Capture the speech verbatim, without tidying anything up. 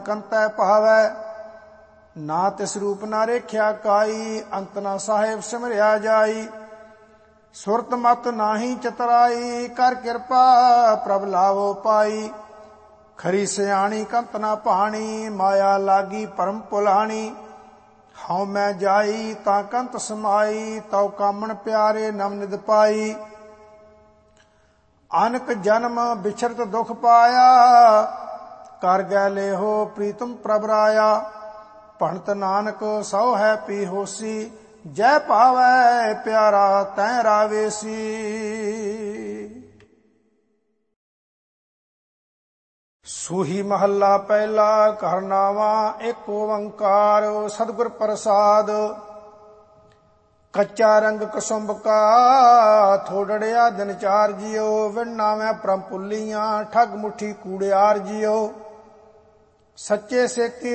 ਕੰਤੈ ਭਾਵੈ, ਨਾ ਤਿਸ ਰੂਪ ਨਾ ਰੇਖਿਆ ਕਾਈ, ਅੰਤ ਨਾ ਸਾਹਿਬ ਸਿਮਰਿਆ ਜਾਈ। ਸੁਰਤ ਮਤ ਨਾਹੀ ਚਤਰਾਈ, ਕਰ ਕਿਰਪਾ ਪ੍ਰਭ ਲਾਵੋ ਪਾਈ। ਖਰੀ ਸਿਆਣੀ ਕੰਤ ਨਾ ਭਾਣੀ, ਮਾਇਆ ਲਾਗੀ ਭਰਮ ਭੁਲਾਣੀ। ਹਉ ਮੈਂ ਜਾਈ ਤਾਂ ਕੰਤ ਸਮਾਈ, ਤਉ ਕਾਮਣ ਪਿਆਰੇ ਨਮ ਨਿਦ ਪਾਈ। ਅਨਕ ਜਨਮ ਬਿਛਰਤ ਦੁਖ ਪਾਇਆ, ਕਰ ਗੈ ਲੇਹੋ ਪ੍ਰੀਤਮ ਪ੍ਰਭ ਰਾਇਆ। ਭਣਤ ਨਾਨਕ ਸਉ ਹੈ ਪੀ ਹੋਸੀ, ਜੈ ਭਾਵੈ ਪਿਆਰਾ ਤੈ ਰਾਵੇਸੀ। ਸੂਹੀ ਮਹੱਲਾ ਪਹਿਲਾ। ਘਰ ਨਾਵਾਂ ਏਕ ਓੰਕਾਰ, ਸਤਿਗੁਰ ਪ੍ਰਸਾਦ। ਕੱਚਾ ਰੰਗ ਕਸੁੰਭ ਕਾ, ਥੋੜੜਿਆ ਦਿਨ ਚਾਰ ਜਿਉ। ਵਿਣ ਨਾਵੇਂ ਪ੍ਰਭ ਭੁੱਲੀਆਂ, ਠੱਗ ਮੁੱਠੀ ਕੂੜਿਆਰ ਜਿਉ। ਸੱਚੇ ਸੇਤੀ